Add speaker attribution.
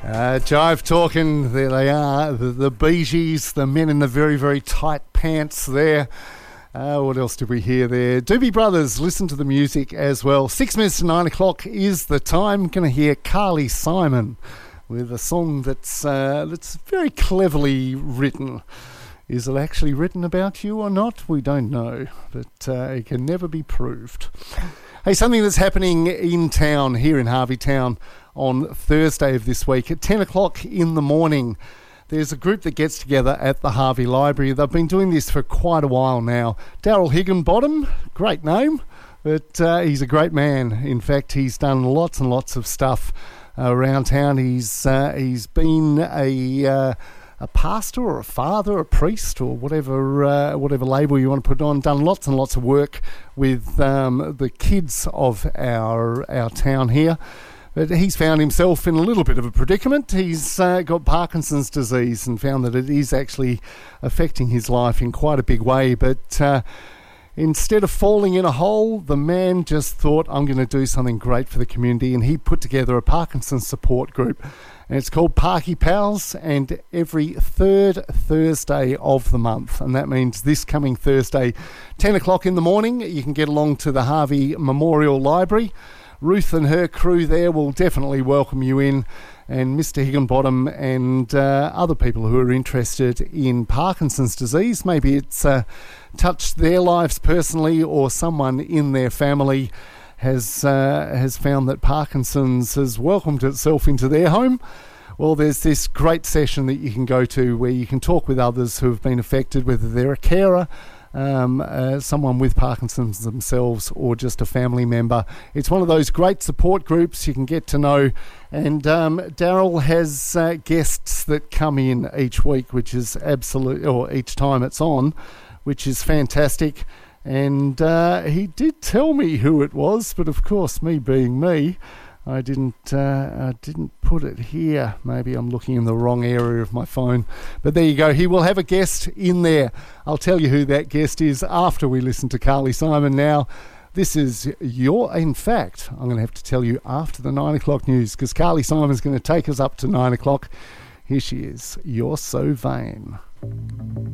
Speaker 1: Jive talking, there they are, the Bee Gees, the men in the very, very tight pants there. What else did we hear there? Doobie Brothers, listen to the music as well. 6 minutes to 9 o'clock is the time. Going to hear Carly Simon with a song that's very cleverly written. Is it actually written about you or not? We don't know, but it can never be proved. Hey, something that's happening in town, here in Harvey Town, on Thursday of this week at 10 o'clock in the morning. There's a group that gets together at the Harvey Library. They've been doing this for quite a while now. Daryl Higginbottom, great name, but he's a great man. In fact, he's done lots and lots of stuff around town. He's been a pastor or a father, a priest, or whatever label you want to put on. Done lots and lots of work with the kids of our town here. But he's found himself in a little bit of a predicament. He's got Parkinson's disease and found that it is actually affecting his life in quite a big way. But instead of falling in a hole, the man just thought, I'm going to do something great for the community. And he put together a Parkinson's support group. And it's called Parky Pals, and every third Thursday of the month. And that means this coming Thursday, 10 o'clock in the morning, you can get along to the Harvey Memorial Library. Ruth and her crew there will definitely welcome you in, and Mr. Higginbottom and other people who are interested in Parkinson's disease. Maybe it's touched their lives personally, or someone in their family has found that Parkinson's has welcomed itself into their home. Well, there's this great session that you can go to where you can talk with others who have been affected, whether they're a carer, someone with Parkinson's themselves, or just a family member. It's one of those great support groups you can get to know. And Daryl has guests that come in each week, which is or each time it's on, which is fantastic. And he did tell me who it was, but of course, me being me, I didn't put it here. Maybe I'm looking in the wrong area of my phone. But there you go. He will have a guest in there. I'll tell you who that guest is after we listen to Carly Simon now. This is in fact, I'm going to have to tell you after the 9 o'clock news, because Carly Simon's going to take us up to 9 o'clock. Here she is. You're So Vain.